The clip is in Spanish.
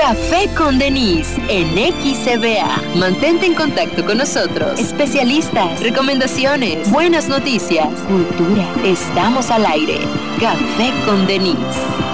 Café con Denise en XCBA. Mantente en contacto con nosotros. Especialistas, recomendaciones, buenas noticias, cultura. Estamos al aire. Café con Denise.